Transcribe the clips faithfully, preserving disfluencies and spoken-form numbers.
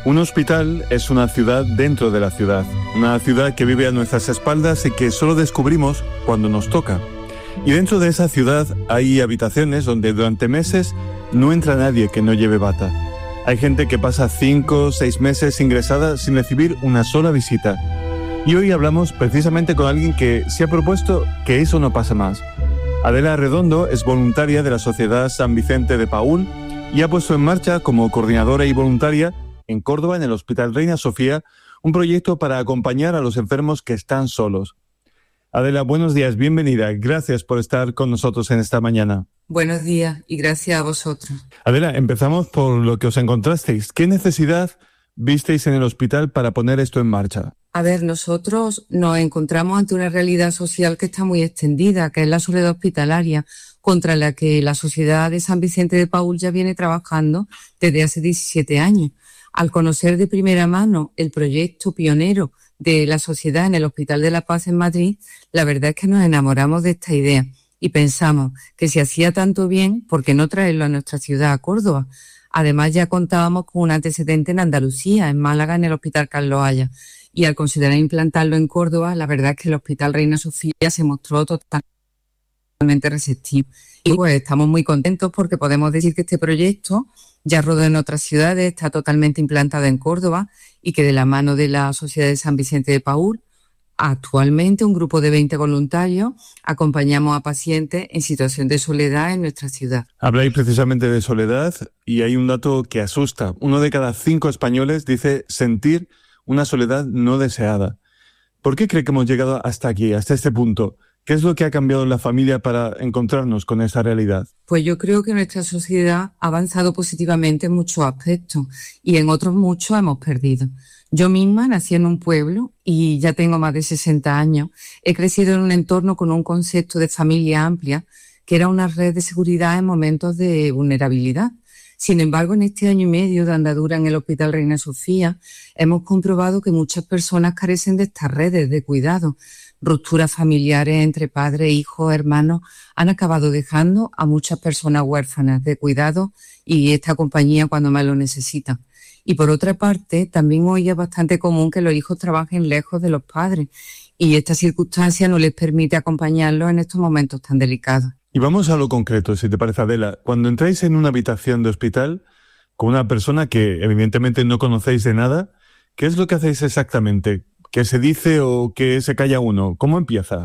Un hospital es una ciudad dentro de la ciudad, una ciudad que vive a nuestras espaldas y que solo descubrimos cuando nos toca. Y dentro de esa ciudad hay habitaciones donde durante meses no entra nadie que no lleve bata. Hay gente que pasa cinco o seis meses ingresada sin recibir una sola visita. Y hoy hablamos precisamente con alguien que se ha propuesto que eso no pase más. Adela Redondo es voluntaria de la Sociedad San Vicente de Paúl y ha puesto en marcha como coordinadora y voluntaria en Córdoba, en el Hospital Reina Sofía, un proyecto para acompañar a los enfermos que están solos. Adela, buenos días, bienvenida. Gracias por estar con nosotros en esta mañana. Buenos días y gracias a vosotros. Adela, empezamos por lo que os encontrasteis. ¿Qué necesidad visteis en el hospital para poner esto en marcha? A ver, nosotros nos encontramos ante una realidad social que está muy extendida, que es la soledad hospitalaria, contra la que la Sociedad de San Vicente de Paúl ya viene trabajando desde hace diecisiete años. Al conocer de primera mano el proyecto pionero de la sociedad en el Hospital de la Paz en Madrid, la verdad es que nos enamoramos de esta idea y pensamos que si hacía tanto bien, ¿por qué no traerlo a nuestra ciudad, a Córdoba? Además, ya contábamos con un antecedente en Andalucía, en Málaga, en el Hospital Carlos Haya. Y al considerar implantarlo en Córdoba, la verdad es que el Hospital Reina Sofía se mostró totalmente receptivo. Y pues estamos muy contentos porque podemos decir que este proyecto ya rodó en otras ciudades, está totalmente implantado en Córdoba y que de la mano de la Sociedad de San Vicente de Paúl, actualmente un grupo de veinte voluntarios acompañamos a pacientes en situación de soledad en nuestra ciudad. Habláis precisamente de soledad y hay un dato que asusta. Uno de cada cinco españoles dice sentir una soledad no deseada. ¿Por qué cree que hemos llegado hasta aquí, hasta este punto? ¿Qué es lo que ha cambiado en la familia para encontrarnos con esa realidad? Pues yo creo que nuestra sociedad ha avanzado positivamente en muchos aspectos y en otros muchos hemos perdido. Yo misma nací en un pueblo y ya tengo más de sesenta años. He crecido en un entorno con un concepto de familia amplia que era una red de seguridad en momentos de vulnerabilidad. Sin embargo, en este año y medio de andadura en el Hospital Reina Sofía, hemos comprobado que muchas personas carecen de estas redes de cuidado. Rupturas familiares entre padres, hijos, hermanos han acabado dejando a muchas personas huérfanas de cuidado y esta compañía cuando más lo necesitan. Y por otra parte, también hoy es bastante común que los hijos trabajen lejos de los padres y esta circunstancia no les permite acompañarlos en estos momentos tan delicados. Y vamos a lo concreto, si te parece, Adela. Cuando entráis en una habitación de hospital con una persona que evidentemente no conocéis de nada, ¿qué es lo que hacéis exactamente? ¿Qué se dice o qué se calla uno? ¿Cómo empieza?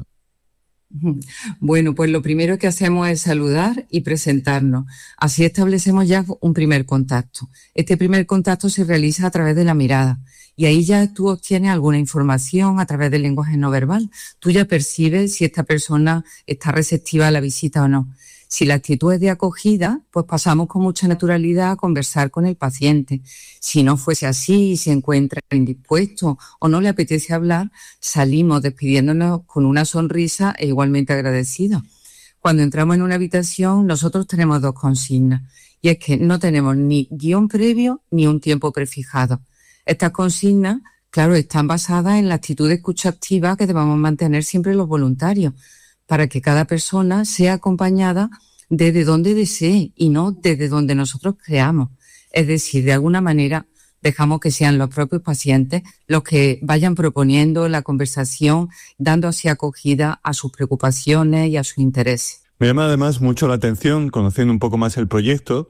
Bueno, pues lo primero que hacemos es saludar y presentarnos. Así establecemos ya un primer contacto. Este primer contacto se realiza a través de la mirada y ahí ya tú obtienes alguna información a través del lenguaje no verbal. Tú ya percibes si esta persona está receptiva a la visita o no. Si la actitud es de acogida, pues pasamos con mucha naturalidad a conversar con el paciente. Si no fuese así y se encuentra indispuesto o no le apetece hablar, salimos despidiéndonos con una sonrisa e igualmente agradecidos. Cuando entramos en una habitación, nosotros tenemos dos consignas, y es que no tenemos ni guión previo ni un tiempo prefijado. Estas consignas, claro, están basadas en la actitud de escucha activa que debemos mantener siempre los voluntarios, para que cada persona sea acompañada desde donde desee y no desde donde nosotros creamos. Es decir, de alguna manera dejamos que sean los propios pacientes los que vayan proponiendo la conversación, dando así acogida a sus preocupaciones y a sus intereses. Me llama además mucho la atención, conociendo un poco más el proyecto,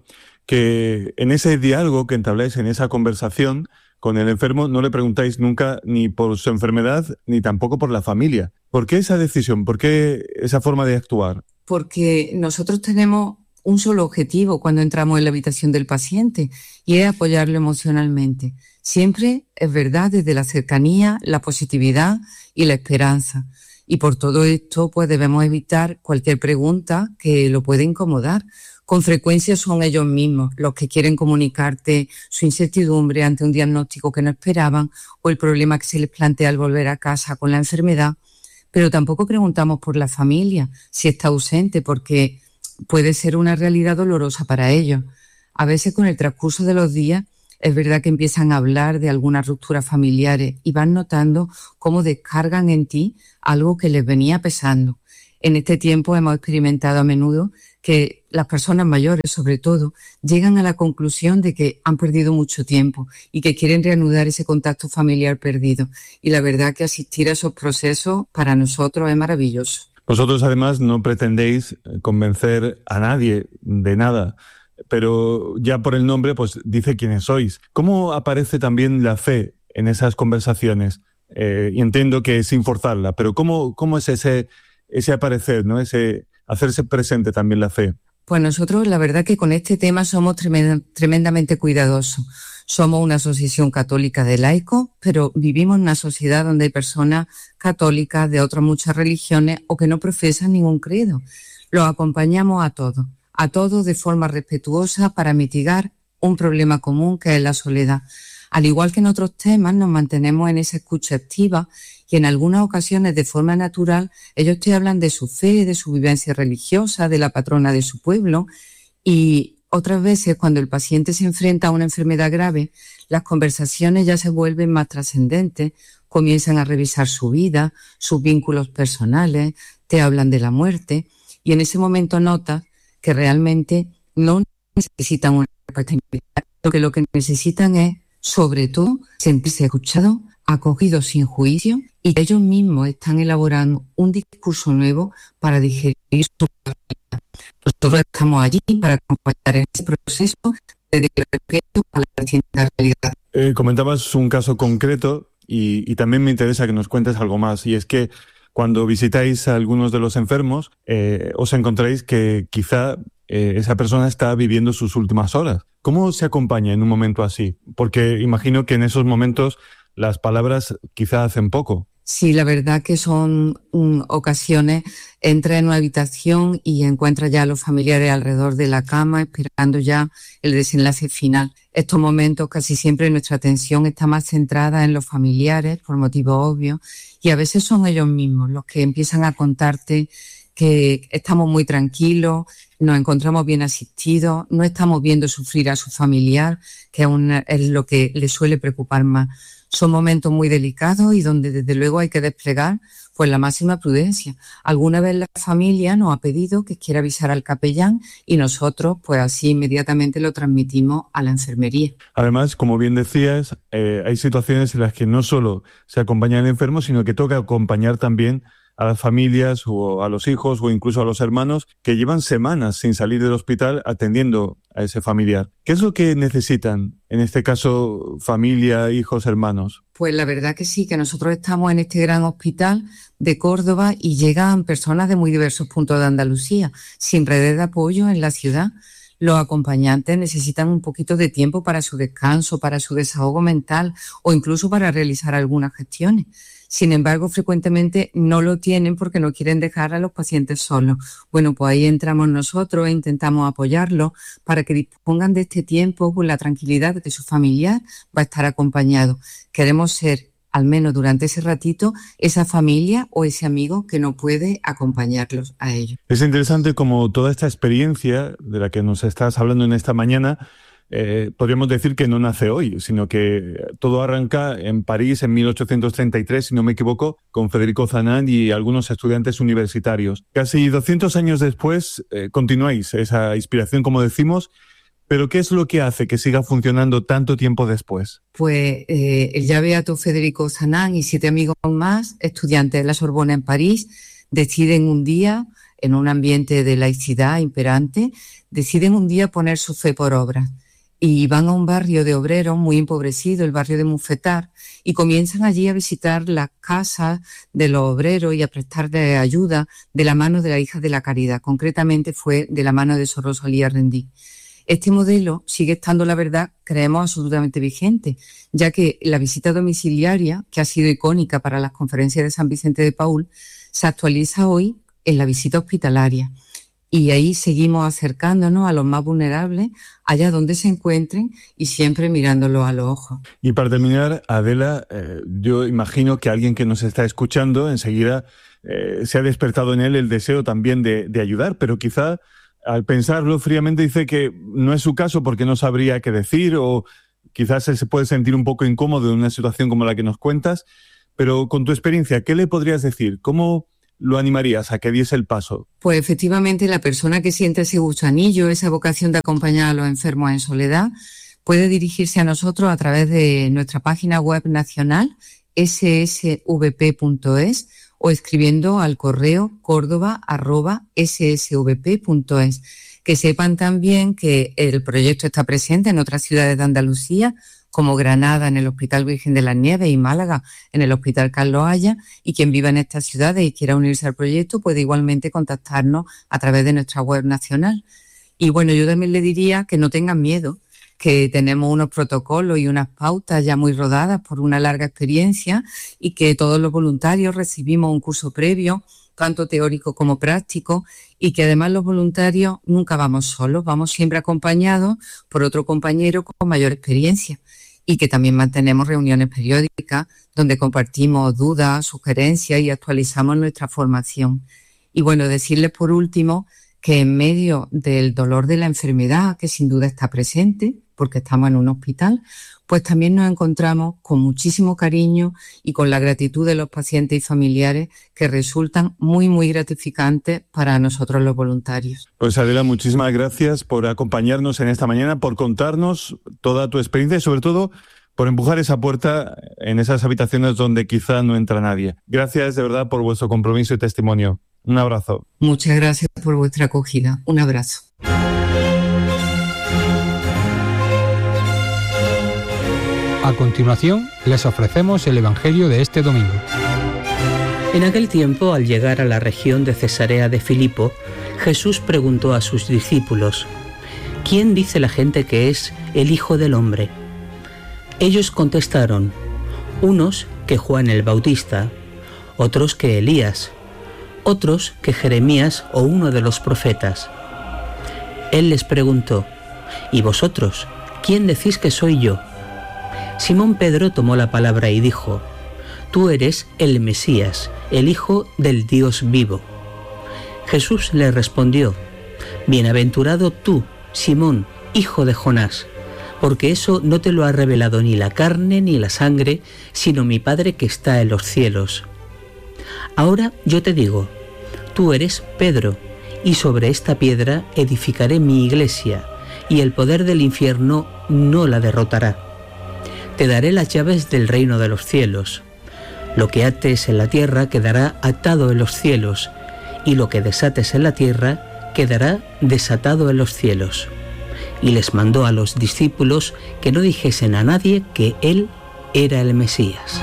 que en ese diálogo que entabláis, en esa conversación con el enfermo, no le preguntáis nunca ni por su enfermedad ni tampoco por la familia. ¿Por qué esa decisión? ¿Por qué esa forma de actuar? Porque nosotros tenemos un solo objetivo cuando entramos en la habitación del paciente y es apoyarlo emocionalmente. Siempre es verdad desde la cercanía, la positividad y la esperanza. Y por todo esto, pues debemos evitar cualquier pregunta que lo pueda incomodar. Con frecuencia son ellos mismos los que quieren comunicarte su incertidumbre ante un diagnóstico que no esperaban o el problema que se les plantea al volver a casa con la enfermedad. Pero tampoco preguntamos por la familia, si está ausente, porque puede ser una realidad dolorosa para ellos. A veces con el transcurso de los días es verdad que empiezan a hablar de algunas rupturas familiares y van notando cómo descargan en ti algo que les venía pesando. En este tiempo hemos experimentado a menudo que las personas mayores, sobre todo, llegan a la conclusión de que han perdido mucho tiempo y que quieren reanudar ese contacto familiar perdido. Y la verdad que asistir a esos procesos para nosotros es maravilloso. Vosotros además no pretendéis convencer a nadie de nada, pero ya por el nombre pues dice quiénes sois. ¿Cómo aparece también la fe en esas conversaciones? Eh, y entiendo que sin forzarla, pero ¿cómo, cómo es ese, ese aparecer, ¿no? Ese hacerse presente también la fe? Pues nosotros la verdad que con este tema somos tremend- tremendamente cuidadosos. Somos una asociación católica de laicos, pero vivimos en una sociedad donde hay personas católicas de otras muchas religiones o que no profesan ningún credo. Los acompañamos a todos, a todos de forma respetuosa para mitigar un problema común que es la soledad. Al igual que en otros temas, nos mantenemos en esa escucha activa y en algunas ocasiones de forma natural ellos te hablan de su fe, de su vivencia religiosa, de la patrona de su pueblo, y otras veces cuando el paciente se enfrenta a una enfermedad grave, las conversaciones ya se vuelven más trascendentes, comienzan a revisar su vida, sus vínculos personales, te hablan de la muerte y en ese momento notas que realmente no necesitan una respuesta inmediata, que lo que necesitan es sobre todo sentirse escuchados, acogidos sin juicio y que ellos mismos están elaborando un discurso nuevo para digerir su vida. Nosotros estamos allí para acompañar en ese proceso desde el respeto a la distinta realidad. Eh, comentabas un caso concreto y, y también me interesa que nos cuentes algo más, y es que cuando visitáis a algunos de los enfermos eh, os encontráis que quizá eh, esa persona está viviendo sus últimas horas. ¿Cómo se acompaña en un momento así? Porque imagino que en esos momentos las palabras quizá hacen poco. Sí, la verdad que son um, ocasiones, entra en una habitación y encuentra ya a los familiares alrededor de la cama esperando ya el desenlace final. Estos momentos casi siempre nuestra atención está más centrada en los familiares por motivos obvios y a veces son ellos mismos los que empiezan a contarte que estamos muy tranquilos, nos encontramos bien asistidos, no estamos viendo sufrir a su familiar, que es, una, es lo que les suele preocupar más. Son momentos muy delicados y donde desde luego hay que desplegar pues la máxima prudencia. Alguna vez la familia nos ha pedido que quiera avisar al capellán y nosotros pues así inmediatamente lo transmitimos a la enfermería. Además, como bien decías, eh, hay situaciones en las que no solo se acompaña al enfermo, sino que toca acompañar también a las familias o a los hijos o incluso a los hermanos que llevan semanas sin salir del hospital atendiendo a ese familiar. ¿Qué es lo que necesitan, en este caso, familia, hijos, hermanos? Pues la verdad que sí, que nosotros estamos en este gran hospital de Córdoba y llegan personas de muy diversos puntos de Andalucía, sin redes de apoyo en la ciudad. Los acompañantes necesitan un poquito de tiempo para su descanso, para su desahogo mental o incluso para realizar algunas gestiones. Sin embargo, frecuentemente no lo tienen porque no quieren dejar a los pacientes solos. Bueno, pues ahí entramos nosotros e intentamos apoyarlos para que dispongan de este tiempo con la tranquilidad de que su familiar va a estar acompañado. Queremos ser, al menos durante ese ratito, esa familia o ese amigo que no puede acompañarlos a ellos. Es interesante como toda esta experiencia de la que nos estás hablando en esta mañana, Eh, podríamos decir que no nace hoy, sino que todo arranca en París en mil ochocientos treinta y tres, si no me equivoco, con Federico Zanan y algunos estudiantes universitarios. Casi doscientos años después eh, continuáis esa inspiración, como decimos, pero ¿qué es lo que hace que siga funcionando tanto tiempo después? Pues eh, el ya beato Federico Zanan y siete amigos más, estudiantes de la Sorbona en París, deciden un día, en un ambiente de laicidad imperante, deciden un día poner su fe por obra. Y van a un barrio de obreros muy empobrecido, el barrio de Mouffetard, y comienzan allí a visitar las casas de los obreros y a prestarle ayuda de la mano de la hija de la caridad. Concretamente fue de la mano de Sor Rosalía Rendí. Este modelo sigue estando, la verdad, creemos, absolutamente vigente, ya que la visita domiciliaria, que ha sido icónica para las conferencias de San Vicente de Paúl, se actualiza hoy en la visita hospitalaria. Y ahí seguimos acercándonos a los más vulnerables, allá donde se encuentren y siempre mirándolos a los ojos. Y para terminar, Adela, eh, yo imagino que alguien que nos está escuchando enseguida eh, se ha despertado en él el deseo también de, de ayudar, pero quizá al pensarlo fríamente dice que no es su caso porque no sabría qué decir o quizás él se puede sentir un poco incómodo en una situación como la que nos cuentas, pero con tu experiencia, ¿qué le podrías decir? ¿Cómo lo animarías a que diese el paso? Pues efectivamente la persona que siente ese gusanillo, esa vocación de acompañar a los enfermos en soledad, puede dirigirse a nosotros a través de nuestra página web nacional ese ese ve pe punto es o escribiendo al correo córdoba arroba ese ese ve pe punto es. Que sepan también que el proyecto está presente en otras ciudades de Andalucía, como Granada en el Hospital Virgen de las Nieves y Málaga en el Hospital Carlos Haya, y quien viva en estas ciudades y quiera unirse al proyecto puede igualmente contactarnos a través de nuestra web nacional. Y bueno, yo también le diría que no tengan miedo, que tenemos unos protocolos y unas pautas ya muy rodadas por una larga experiencia y que todos los voluntarios recibimos un curso previo, tanto teórico como práctico, y que además los voluntarios nunca vamos solos, vamos siempre acompañados por otro compañero con mayor experiencia, y que también mantenemos reuniones periódicas donde compartimos dudas, sugerencias y actualizamos nuestra formación. Y bueno, decirles por último que en medio del dolor de la enfermedad, que sin duda está presente, porque estamos en un hospital, pues también nos encontramos con muchísimo cariño y con la gratitud de los pacientes y familiares que resultan muy, muy gratificantes para nosotros los voluntarios. Pues Adela, muchísimas gracias por acompañarnos en esta mañana, por contarnos toda tu experiencia y sobre todo por empujar esa puerta en esas habitaciones donde quizá no entra nadie. Gracias de verdad por vuestro compromiso y testimonio. Un abrazo. Muchas gracias por vuestra acogida. Un abrazo. A continuación, les ofrecemos el Evangelio de este domingo. En aquel tiempo, al llegar a la región de Cesarea de Filipo, Jesús preguntó a sus discípulos: ¿Quién dice la gente que es el Hijo del Hombre? Ellos contestaron: unos que Juan el Bautista, otros que Elías, otros que Jeremías o uno de los profetas. Él les preguntó: ¿y vosotros, quién decís que soy yo? Simón Pedro tomó la palabra y dijo: Tú eres el Mesías, el Hijo del Dios vivo. Jesús le respondió: Bienaventurado tú, Simón, hijo de Jonás, porque eso no te lo ha revelado ni la carne ni la sangre, sino mi Padre que está en los cielos. Ahora yo te digo, tú eres Pedro, y sobre esta piedra edificaré mi iglesia, y el poder del infierno no la derrotará. Te daré las llaves del reino de los cielos. Lo que ates en la tierra quedará atado en los cielos, y lo que desates en la tierra quedará desatado en los cielos. Y les mandó a los discípulos que no dijesen a nadie que él era el Mesías.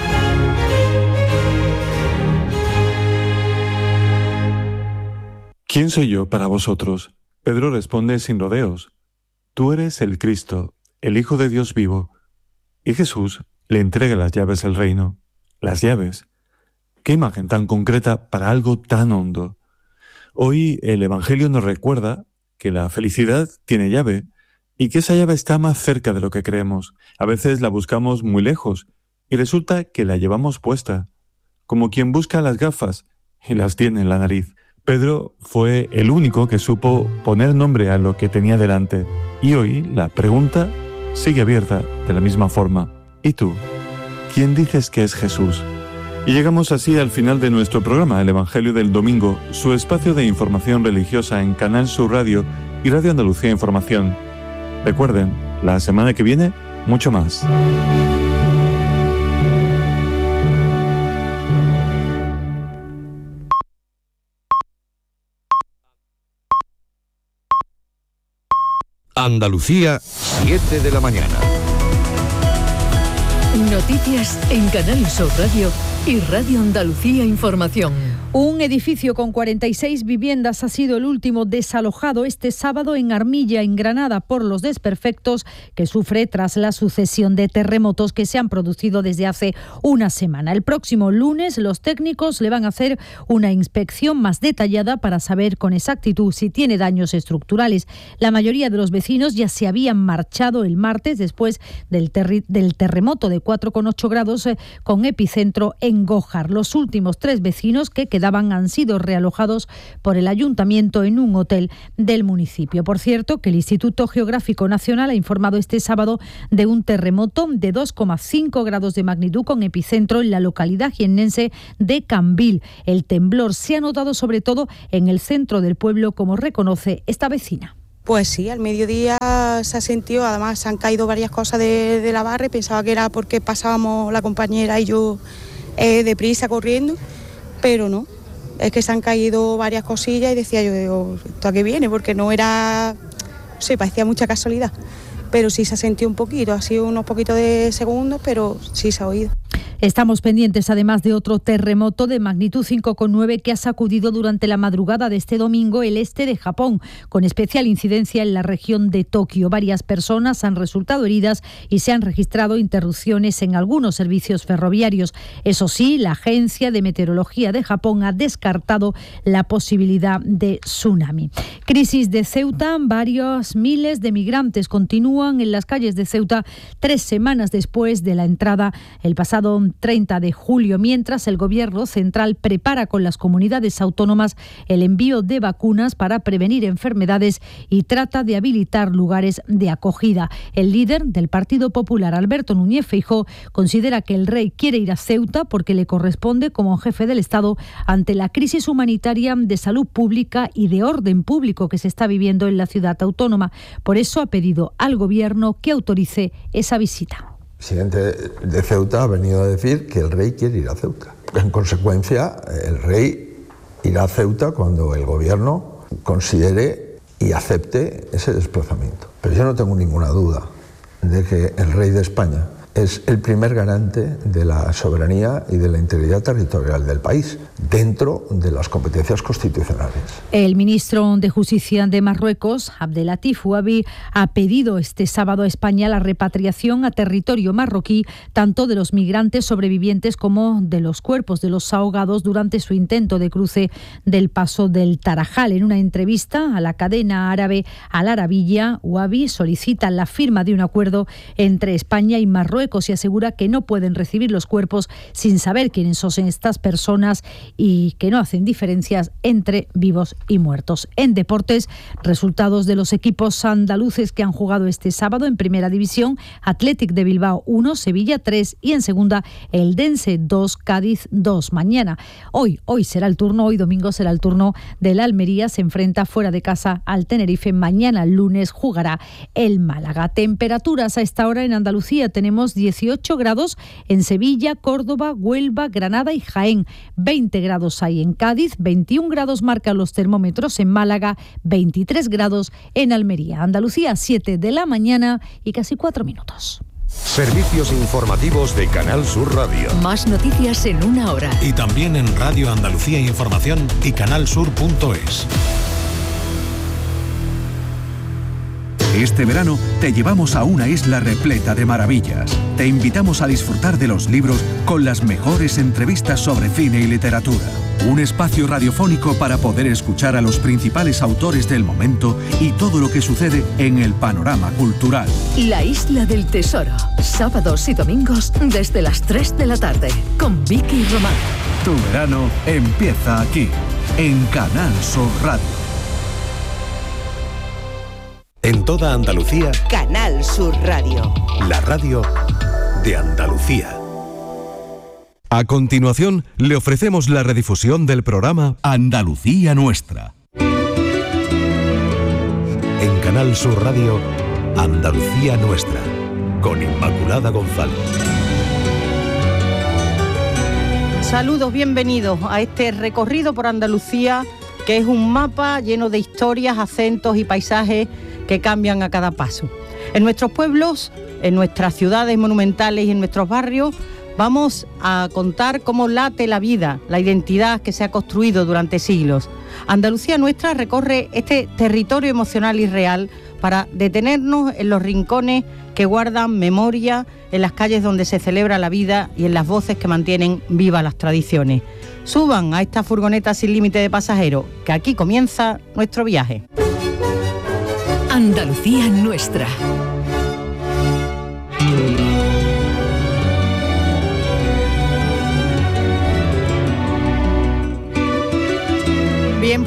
¿Quién soy yo para vosotros? Pedro responde sin rodeos: Tú eres el Cristo, el Hijo de Dios vivo. Y Jesús le entrega las llaves del reino. Las llaves. Qué imagen tan concreta para algo tan hondo. Hoy el Evangelio nos recuerda que la felicidad tiene llave y que esa llave está más cerca de lo que creemos. A veces la buscamos muy lejos y resulta que la llevamos puesta, como quien busca las gafas y las tiene en la nariz. Pedro fue el único que supo poner nombre a lo que tenía delante. Y hoy la pregunta sigue abierta de la misma forma. ¿Y tú? ¿Quién dices que es Jesús? Y llegamos así al final de nuestro programa, el Evangelio del Domingo, su espacio de información religiosa en Canal Sur Radio y Radio Andalucía Información. Recuerden, la semana que viene, mucho más. Andalucía, siete de la mañana. Noticias en Canal Sur Radio y Radio Andalucía Información. Un edificio con cuarenta y seis viviendas ha sido el último desalojado este sábado en Armilla, en Granada, por los desperfectos que sufre tras la sucesión de terremotos que se han producido desde hace una semana. El próximo lunes los técnicos le van a hacer una inspección más detallada para saber con exactitud si tiene daños estructurales. La mayoría de los vecinos ya se habían marchado el martes después del, terri- del terremoto de cuatro coma ocho grados eh, con epicentro en Gójar. Los últimos tres vecinos que quedaron hospedaban han sido realojados por el ayuntamiento en un hotel del municipio. Por cierto, que el Instituto Geográfico Nacional ha informado este sábado de un terremoto de dos coma cinco grados de magnitud con epicentro en la localidad jiennense de Cambil. El temblor se ha notado sobre todo en el centro del pueblo, como reconoce esta vecina. Pues sí, al mediodía se ha sentido, además se han caído varias cosas de, de la barra y pensaba que era porque pasábamos la compañera y yo eh, deprisa corriendo, pero no, es que se han caído varias cosillas y decía yo, digo, ¿esto a qué viene? Porque no era, no sé, parecía mucha casualidad, pero sí se ha sentido un poquito, ha sido unos poquitos de segundos, pero sí se ha oído. Estamos pendientes además de otro terremoto de magnitud cinco coma nueve que ha sacudido durante la madrugada de este domingo el este de Japón, con especial incidencia en la región de Tokio. Varias personas han resultado heridas y se han registrado interrupciones en algunos servicios ferroviarios. Eso sí, la Agencia de Meteorología de Japón ha descartado la posibilidad de tsunami. Crisis de Ceuta, varios miles de migrantes continúan en las calles de Ceuta tres semanas después de la entrada el pasado treinta de julio, mientras el Gobierno central prepara con las comunidades autónomas el envío de vacunas para prevenir enfermedades y trata de habilitar lugares de acogida. El líder del Partido Popular, Alberto Núñez Feijóo, considera que el rey quiere ir a Ceuta porque le corresponde como jefe del Estado ante la crisis humanitaria, de salud pública y de orden público que se está viviendo en la ciudad autónoma. Por eso ha pedido al Gobierno que autorice esa visita. El presidente de Ceuta ha venido a decir que el rey quiere ir a Ceuta. En consecuencia, el rey irá a Ceuta cuando el gobierno considere y acepte ese desplazamiento. Pero yo no tengo ninguna duda de que el rey de España es el primer garante de la soberanía y de la integridad territorial del país, dentro de las competencias constitucionales. El ministro de Justicia de Marruecos, Abdelatif Ouabi, ha pedido este sábado a España la repatriación a territorio marroquí tanto de los migrantes sobrevivientes como de los cuerpos de los ahogados durante su intento de cruce del paso del Tarajal. En una entrevista a la cadena árabe Al Arabilla, Ouabi solicita la firma de un acuerdo entre España y Marruecos y asegura que no pueden recibir los cuerpos sin saber quiénes son estas personas y que no hacen diferencias entre vivos y muertos. En deportes, resultados de los equipos andaluces que han jugado este sábado en Primera División: Athletic de Bilbao uno, Sevilla tres y en Segunda Eldense dos, Cádiz dos. Mañana, hoy, hoy será el turno, hoy domingo será el turno del Almería, se enfrenta fuera de casa al Tenerife. Mañana lunes jugará el Málaga. Temperaturas a esta hora en Andalucía: tenemos dieciocho grados en Sevilla, Córdoba, Huelva, Granada y Jaén. veinte grados hay en Cádiz, veintiún grados marcan los termómetros en Málaga, veintitrés grados en Almería. Andalucía, siete de la mañana y casi cuatro minutos. Servicios informativos de Canal Sur Radio. Más noticias en una hora. Y también en Radio Andalucía Información y canalsur punto es. Este verano te llevamos a una isla repleta de maravillas. Te invitamos a disfrutar de los libros con las mejores entrevistas sobre cine y literatura. Un espacio radiofónico para poder escuchar a los principales autores del momento y todo lo que sucede en el panorama cultural. La Isla del Tesoro. Sábados y domingos desde las tres de la tarde. Con Vicky Román. Tu verano empieza aquí, en Canal Sur Radio. En toda Andalucía, Canal Sur Radio. La radio de Andalucía. A continuación, le ofrecemos la redifusión del programa Andalucía Nuestra. En Canal Sur Radio, Andalucía Nuestra, con Inmaculada González. Saludos, bienvenidos a este recorrido por Andalucía, que es un mapa lleno de historias, acentos y paisajes que cambian a cada paso. En nuestros pueblos, en nuestras ciudades monumentales y en nuestros barrios, vamos a contar cómo late la vida, la identidad que se ha construido durante siglos. Andalucía Nuestra recorre este territorio emocional y real para detenernos en los rincones que guardan memoria, en las calles donde se celebra la vida y en las voces que mantienen vivas las tradiciones. Suban a esta furgoneta sin límite de pasajeros, que aquí comienza nuestro viaje. Andalucía Nuestra.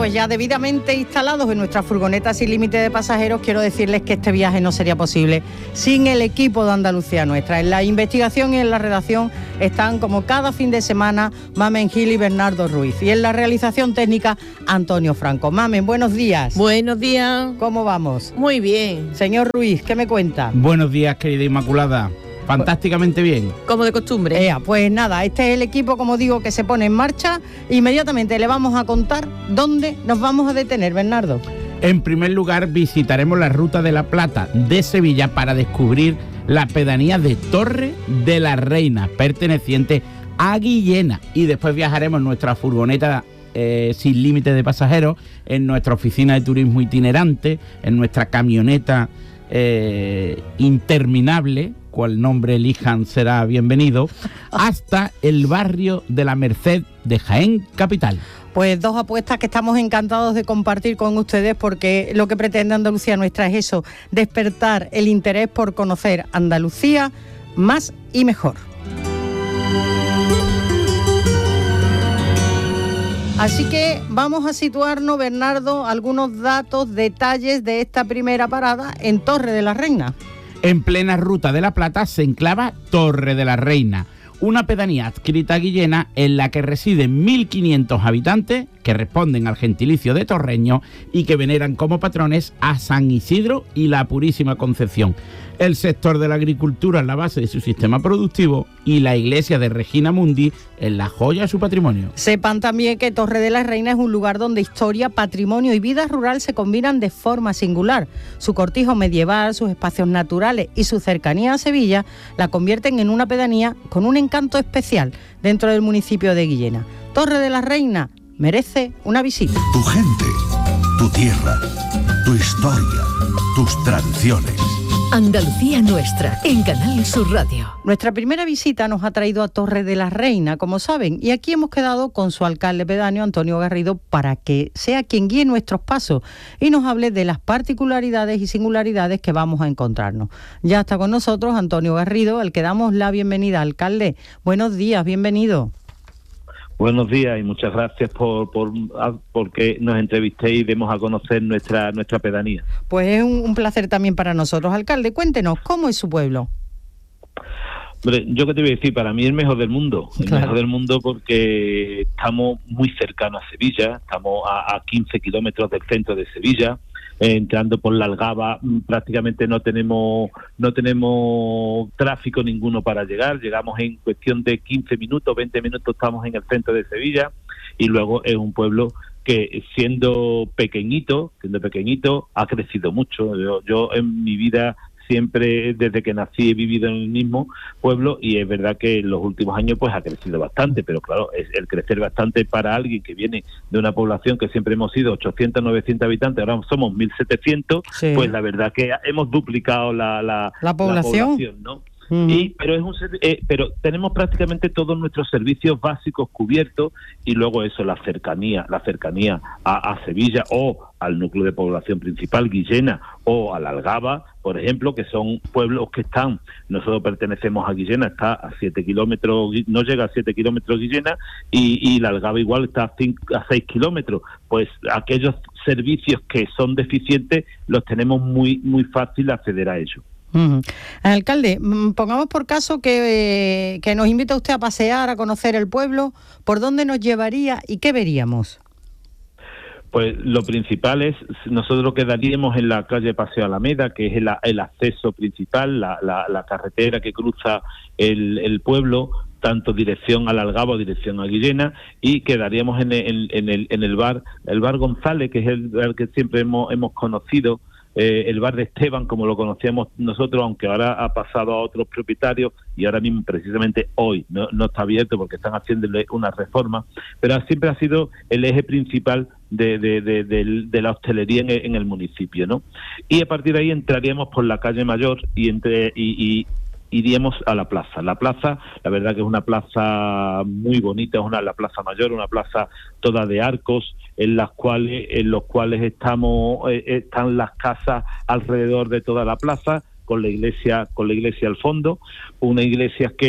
pues ya debidamente instalados en nuestra furgoneta sin límite de pasajeros, quiero decirles que este viaje no sería posible sin el equipo de Andalucía Nuestra. En la investigación y en la redacción están, como cada fin de semana, Mamen Gil y Bernardo Ruiz. Y en la realización técnica, Antonio Franco. Mamen, buenos días. Buenos días. ¿Cómo vamos? Muy bien. Señor Ruiz, ¿qué me cuenta? Buenos días, querida Inmaculada. Fantásticamente bien. Como de costumbre. Ea, pues nada, este es el equipo, como digo, que se pone en marcha. Inmediatamente le vamos a contar dónde nos vamos a detener, Bernardo. En primer lugar, visitaremos la Ruta de la Plata de Sevilla para descubrir la pedanía de Torre de la Reina, perteneciente a Guillena. Y después viajaremos en nuestra furgoneta eh, sin límite de pasajeros, en nuestra oficina de turismo itinerante, en nuestra camioneta eh, interminable, cual nombre elijan será bienvenido, hasta el barrio de la Merced de Jaén capital. Pues dos apuestas que estamos encantados de compartir con ustedes, porque lo que pretende Andalucía Nuestra es eso, despertar el interés por conocer Andalucía más y mejor. Así que vamos a situarnos, Bernardo, algunos datos, detalles de esta primera parada en Torre de la Reina. En plena Ruta de la Plata se enclava Torre de la Reina, una pedanía adscrita a Guillena en la que residen mil quinientos habitantes que responden al gentilicio de torreño y que veneran como patrones a San Isidro y la Purísima Concepción. El sector de la agricultura es la base de su sistema productivo y la iglesia de Regina Mundi es la joya de su patrimonio. Sepan también que Torre de la Reina es un lugar donde historia, patrimonio y vida rural se combinan de forma singular. Su cortijo medieval, sus espacios naturales y su cercanía a Sevilla la convierten en una pedanía con un encanto especial dentro del municipio de Guillena. Torre de la Reina merece una visita. Tu gente, tu tierra, tu historia, tus tradiciones. Andalucía Nuestra, en Canal Sur Radio. Nuestra primera visita nos ha traído a Torre de la Reina, como saben, y aquí hemos quedado con su alcalde pedáneo, Antonio Garrido, para que sea quien guíe nuestros pasos y nos hable de las particularidades y singularidades que vamos a encontrarnos. Ya está con nosotros Antonio Garrido, al que damos la bienvenida. Alcalde, buenos días, bienvenido. Buenos días y muchas gracias por, por porque nos entrevistéis y demos a conocer nuestra nuestra pedanía. Pues es un, un placer también para nosotros. Alcalde, cuéntenos, ¿cómo es su pueblo? Hombre, yo qué te voy a decir, para mí es el mejor del mundo, el Claro. mejor del mundo porque estamos muy cercanos a Sevilla, estamos a, a quince kilómetros del centro de Sevilla. Eh, entrando por la Algaba prácticamente no tenemos no tenemos tráfico ninguno para llegar, llegamos en cuestión de quince minutos, veinte minutos estamos en el centro de Sevilla, y luego es un pueblo que siendo pequeñito, siendo pequeñito ha crecido mucho. Yo, yo en mi vida siempre, desde que nací, he vivido en el mismo pueblo, y es verdad que en los últimos años pues ha crecido bastante, pero claro, es el crecer bastante para alguien que viene de una población que siempre hemos sido ochocientos, novecientos habitantes, ahora somos mil setecientos, Sí. pues la verdad que hemos duplicado la, la, La población. la población, ¿no? Uh-huh. Y pero es un eh, pero tenemos prácticamente todos nuestros servicios básicos cubiertos, y luego eso, la cercanía, la cercanía a, a Sevilla o al núcleo de población principal, Guillena, o a la Algaba, por ejemplo, que son pueblos que están, nosotros pertenecemos a Guillena, está a siete kilómetros, no llega a siete kilómetros Guillena, y, y la Algaba igual está a, cinco, a seis kilómetros, pues aquellos servicios que son deficientes los tenemos muy, muy fácil acceder a ellos. Uh-huh. Alcalde, pongamos por caso que, eh, que nos invita usted a pasear, a conocer el pueblo. ¿Por dónde nos llevaría y qué veríamos? Pues lo principal es, nosotros quedaríamos en la calle Paseo Alameda, que es el, el acceso principal, la, la, la carretera que cruza el, el pueblo, tanto dirección al Algaba o dirección a Guillena, y quedaríamos en el, en el, en el bar, el bar González, que es el bar que siempre hemos, hemos conocido, Eh, el bar de Esteban, como lo conocíamos nosotros, aunque ahora ha pasado a otros propietarios, y ahora mismo, precisamente hoy, no, no está abierto porque están haciéndole una reforma, pero siempre ha sido el eje principal de, de, de, de, de la hostelería en, en el municipio, ¿no? Y a partir de ahí entraríamos por la calle Mayor y entre y, y iríamos a la plaza. La plaza, la verdad que es una plaza muy bonita, es una la plaza Mayor, una plaza toda de arcos, en las cuales en los cuales estamos eh, están las casas alrededor de toda la plaza, con la iglesia con la iglesia al fondo, una iglesia que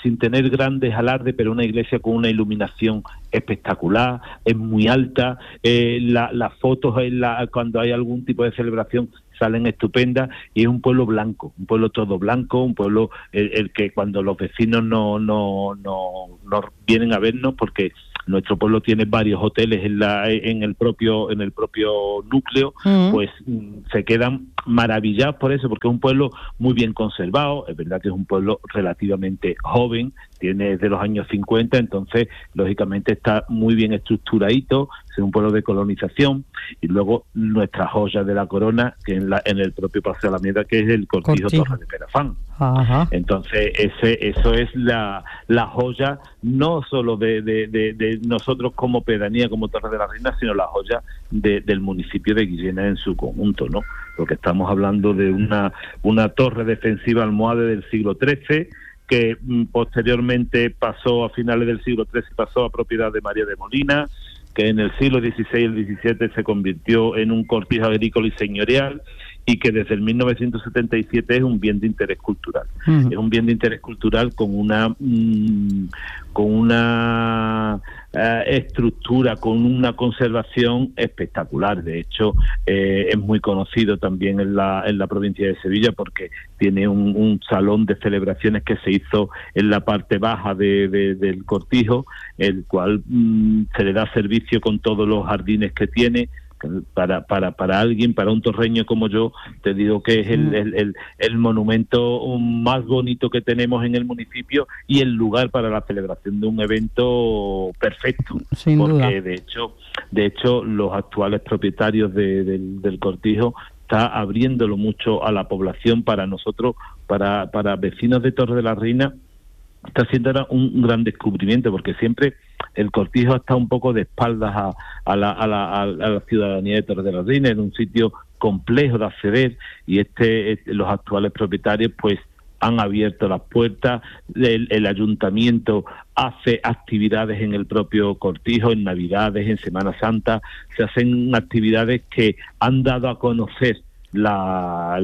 sin tener grandes alardes, pero una iglesia con una iluminación espectacular, es muy alta, eh, la, las fotos en la, cuando hay algún tipo de celebración salen estupendas, y es un pueblo blanco, un pueblo todo blanco, un pueblo el, el que cuando los vecinos no, no, no, no vienen a vernos, porque nuestro pueblo tiene varios hoteles en la en el propio en el propio núcleo, uh-huh. pues se quedan maravillados por eso, porque es un pueblo muy bien conservado. Es verdad que es un pueblo relativamente joven, tiene de los años cincuenta, entonces lógicamente está muy bien estructuradito, es un pueblo de colonización. Y luego nuestra joya de la corona, que en, la, en el propio Paseo Alameda, que es el Cortijo, Cortijo. Torre de Perafán. Ajá. Entonces ese eso es la, la joya, no solo de, de, de, de nosotros como pedanía, como Torre de la Reina, sino la joya de, del municipio de Guillena en su conjunto, ¿no? Porque estamos hablando de una, una torre defensiva almohade del siglo trece, que mm, posteriormente pasó, a finales del siglo trece, pasó a propiedad de María de Molina, que en el siglo dieciséis y el diecisiete se convirtió en un cortijo agrícola y señorial, y que desde el mil novecientos setenta y siete es un bien de interés cultural. Uh-huh. Es un bien de interés cultural con una mmm, con una uh, estructura, con una conservación espectacular. De hecho, eh, es muy conocido también en la en la provincia de Sevilla, porque tiene un, un salón de celebraciones que se hizo en la parte baja de, de, del cortijo, el cual mmm, se le da servicio con todos los jardines que tiene. Para para para alguien, para un torreño como yo, te digo que es el, el, el, el monumento más bonito que tenemos en el municipio, y el lugar para la celebración de un evento perfecto. Sin porque duda. de hecho de hecho los actuales propietarios de, del, del cortijo está abriéndolo mucho a la población. Para nosotros, para para vecinos de Torre de la Reina, está siendo ahora un gran descubrimiento, porque siempre el cortijo está un poco de espaldas a, a, la, a, la, a la ciudadanía de Torre de la Reina, en un sitio complejo de acceder, y este los actuales propietarios pues han abierto las puertas. El, el ayuntamiento hace actividades en el propio cortijo, en Navidades, en Semana Santa, se hacen actividades que han dado a conocer La,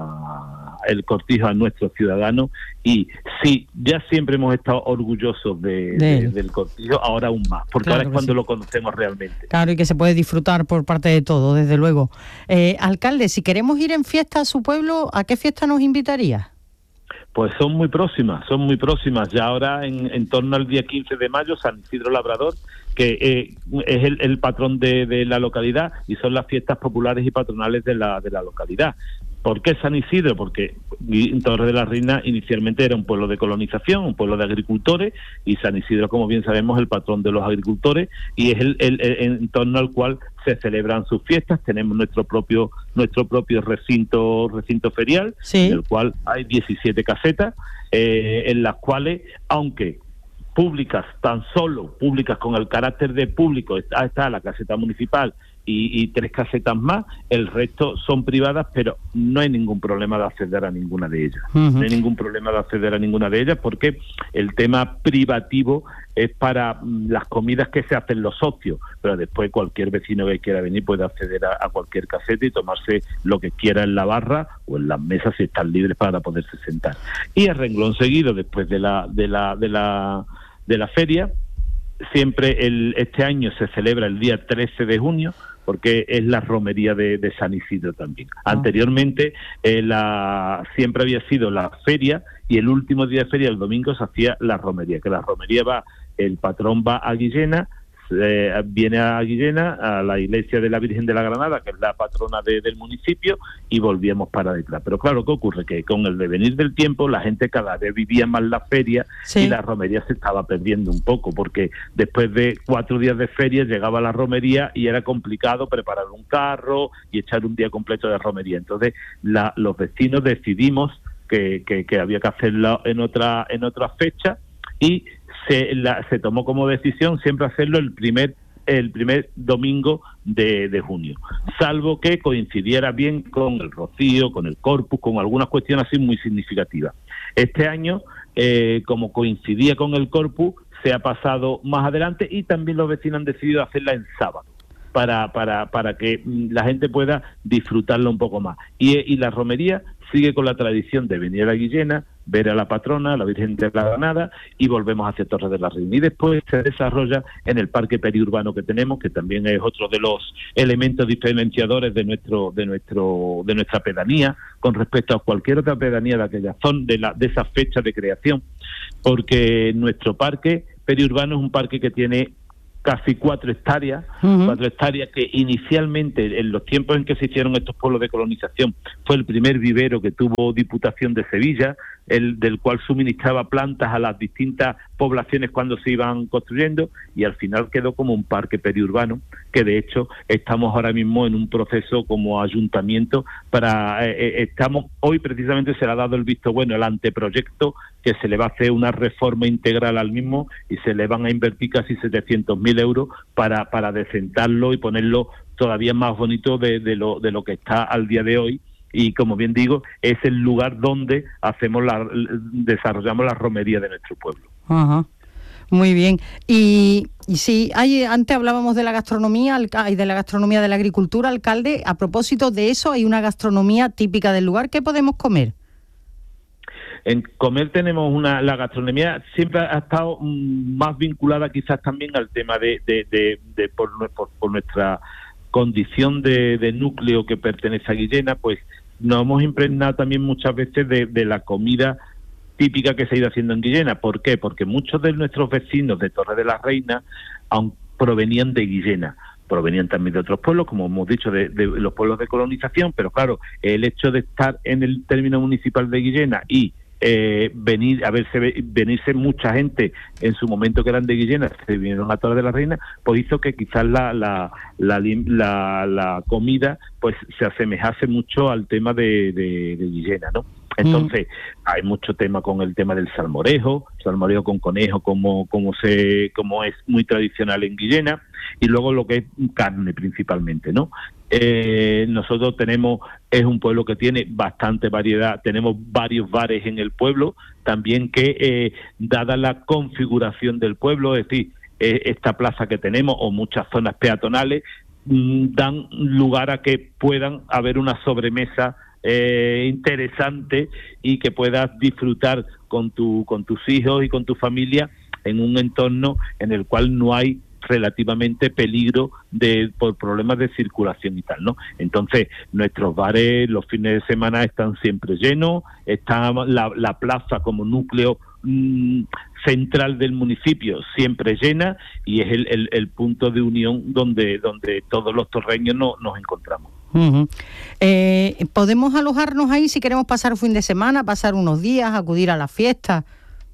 la, el cortijo a nuestros ciudadanos. Y sí, ya siempre hemos estado orgullosos de, de, del cortijo, ahora aún más, porque claro, ahora es cuando sí. lo conocemos realmente. Claro, y que se puede disfrutar por parte de todo, desde luego. Eh, alcalde, si queremos ir en fiesta a su pueblo, ¿a qué fiesta nos invitaría? Pues son muy próximas, son muy próximas. Ya ahora, en, en torno al día quince de mayo, San Isidro Labrador, que eh, es el, el patrón de, de la localidad, y son las fiestas populares y patronales de la, de la localidad. ¿Por qué San Isidro? Porque Torre de la Reina inicialmente era un pueblo de colonización, un pueblo de agricultores, y San Isidro, como bien sabemos, es el patrón de los agricultores, y es el, el, el en torno al cual se celebran sus fiestas. Tenemos nuestro propio nuestro propio recinto recinto ferial, sí. en el cual hay diecisiete casetas, eh, en las cuales, aunque públicas, tan solo públicas con el carácter de público, está, está la caseta municipal y, y tres casetas más, el resto son privadas, pero no hay ningún problema de acceder a ninguna de ellas. Uh-huh. No hay ningún problema de acceder a ninguna de ellas, porque el tema privativo es para las comidas que se hacen los socios, pero después cualquier vecino que quiera venir puede acceder a, a cualquier caseta y tomarse lo que quiera en la barra o en las mesas, si están libres para poderse sentar. Y a renglón seguido, después de la de la de la de la feria, siempre el este año se celebra el día trece de junio, porque es la romería de, de San Isidro también. Ah. Anteriormente eh, la siempre había sido la feria, y el último día de feria, el domingo, se hacía la romería, que la romería va, el patrón va a Guillena, eh, viene a Guillena, a la iglesia de la Virgen de la Granada, que es la patrona de, del municipio, y volvíamos para detrás. Pero claro, ¿qué ocurre? Que con el devenir del tiempo, la gente cada vez vivía más la feria, sí. y la romería se estaba perdiendo un poco, porque después de cuatro días de feria llegaba la romería y era complicado preparar un carro y echar un día completo de romería. Entonces la, los vecinos decidimos que, que, que había que hacerlo en otra en otra fecha, y se, la, se tomó como decisión siempre hacerlo el primer el primer domingo de, de junio, salvo que coincidiera bien con el rocío, con el Corpus, con algunas cuestiones así muy significativas. Este año, eh, como coincidía con el Corpus, se ha pasado más adelante, y también los vecinos han decidido hacerla en sábado, para para para que la gente pueda disfrutarla un poco más. Y, y la romería sigue con la tradición de venir a Guillena, ver a la patrona, la Virgen de la Granada, y volvemos hacia Torre de la Reina. Y después se desarrolla en el parque periurbano que tenemos, que también es otro de los elementos diferenciadores de nuestro de nuestro de nuestra pedanía con respecto a cualquier otra pedanía de aquella zona, de, la, de esa fecha de creación, porque nuestro parque periurbano es un parque que tiene casi cuatro hectáreas, uh-huh. cuatro hectáreas que inicialmente, en los tiempos en que se hicieron estos pueblos de colonización, fue el primer vivero que tuvo Diputación de Sevilla, el del cual suministraba plantas a las distintas poblaciones cuando se iban construyendo, y al final quedó como un parque periurbano, que de hecho estamos ahora mismo en un proceso como ayuntamiento para, eh, estamos, hoy precisamente se le ha dado el visto bueno, el anteproyecto, que se le va a hacer una reforma integral al mismo y se le van a invertir casi setecientos mil euros para, para decentarlo y ponerlo todavía más bonito de, de, lo, de lo que está al día de hoy. Y como bien digo, es el lugar donde hacemos la, desarrollamos la romería de nuestro pueblo. Ajá. Muy bien. Y, y sí, hay, antes hablábamos de la gastronomía y de la gastronomía de la agricultura, alcalde. A propósito de eso, hay una gastronomía típica del lugar. ¿Qué podemos comer? En comer tenemos una, la gastronomía siempre ha estado mmm, más vinculada quizás también al tema de, de, de, de por, por, por nuestra condición de, de núcleo que pertenece a Guillena, pues nos hemos impregnado también muchas veces de, de la comida típica que se ha ido haciendo en Guillena. ¿Por qué? Porque muchos de nuestros vecinos de Torre de la Reina aun provenían de Guillena, provenían también de otros pueblos, como hemos dicho, de, de los pueblos de colonización, pero claro, el hecho de estar en el término municipal de Guillena y Eh, venir a verse venirse mucha gente en su momento que eran de Guillena, se vinieron a Torre de la Reina, pues hizo que quizás la la la, la, la comida pues se asemejase mucho al tema de, de, de Guillena, ¿no? Entonces mm. hay mucho tema con el tema del salmorejo, salmorejo con conejo, como como se como es muy tradicional en Guillena, y luego lo que es carne principalmente, ¿no? Eh, nosotros tenemos, es un pueblo que tiene bastante variedad, tenemos varios bares en el pueblo, también que eh, dada la configuración del pueblo, es decir, eh, esta plaza que tenemos o muchas zonas peatonales, mmm, dan lugar a que puedan haber una sobremesa eh, interesante y que puedas disfrutar con tu con tus hijos y con tu familia en un entorno en el cual no hay relativamente peligro de por problemas de circulación y tal, ¿no? Entonces, nuestros bares los fines de semana están siempre llenos, está la, la plaza como núcleo mmm, central del municipio siempre llena, y es el, el, el punto de unión donde donde todos los torreños no, nos encontramos. Uh-huh. Eh, ¿Podemos alojarnos ahí si queremos pasar un fin de semana, pasar unos días, acudir a la fiesta?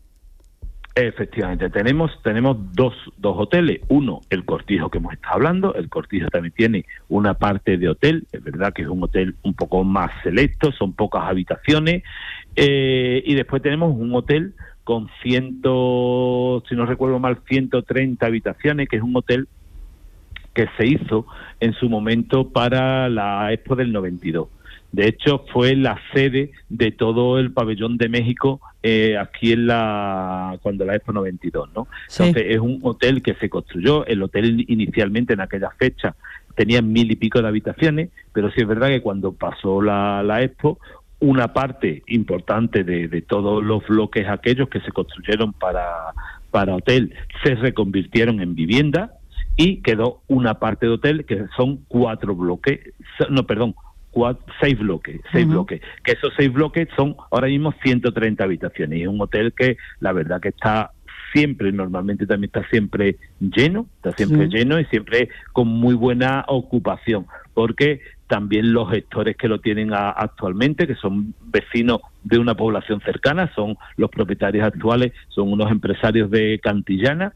Efectivamente, tenemos tenemos dos dos hoteles. Uno, el Cortijo que hemos estado hablando. El Cortijo también tiene una parte de hotel. Es verdad que es un hotel un poco más selecto, son pocas habitaciones. Eh, y después tenemos un hotel con ciento, si no recuerdo mal, ciento treinta habitaciones, que es un hotel que se hizo en su momento para la Expo del noventa y dos. De hecho, fue la sede de todo el pabellón de México eh, aquí en la cuando la Expo noventa y dos, ¿no? Sí. Entonces, es un hotel que se construyó. El hotel inicialmente en aquella fecha tenía mil y pico de habitaciones, pero sí es verdad que cuando pasó la, la Expo, una parte importante de, de todos los bloques aquellos que se construyeron para, para hotel se reconvirtieron en vivienda, y quedó una parte de hotel que son cuatro bloques, no, perdón, Cuatro, seis bloques, seis uh-huh. bloques, que esos seis bloques son ahora mismo ciento treinta habitaciones, y es un hotel que la verdad que está siempre, normalmente también está siempre lleno, está siempre sí. lleno y siempre con muy buena ocupación, porque también los gestores que lo tienen a, actualmente, que son vecinos de una población cercana, son los propietarios actuales, son unos empresarios de Cantillana,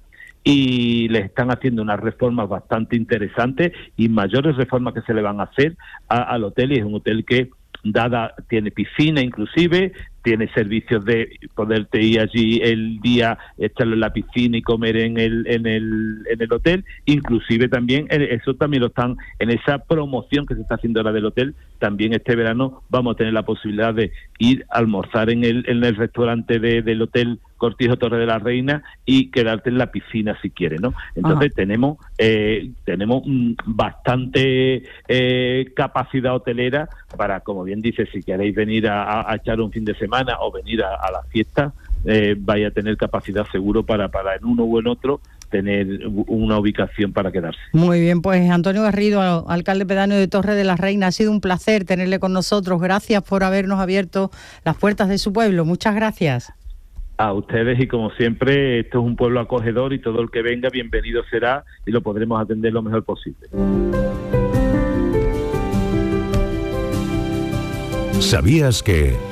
y le están haciendo unas reformas bastante interesantes y mayores reformas que se le van a hacer a, al hotel, y es un hotel que dada tiene piscina inclusive, tiene servicios de poderte ir allí el día, estar en la piscina y comer en el en el en el hotel, inclusive también eso también lo están en esa promoción que se está haciendo ahora del hotel. También este verano vamos a tener la posibilidad de ir a almorzar en el en el restaurante de, del hotel Cortijo Torre de la Reina y quedarte en la piscina si quieres, ¿no? Entonces Ajá. tenemos eh, tenemos mm, bastante eh, capacidad hotelera para, como bien dice, si queréis venir a, a, a echar un fin de semana o venir a, a la fiesta, eh, vaya a tener capacidad seguro para, para en uno u en otro tener una ubicación para quedarse. Muy bien, pues Antonio Garrido, alcalde pedáneo de Torre de la Reina, ha sido un placer tenerle con nosotros. Gracias por habernos abierto las puertas de su pueblo. Muchas gracias. A ustedes, y como siempre, esto es un pueblo acogedor y todo el que venga bienvenido será y lo podremos atender lo mejor posible. ¿Sabías que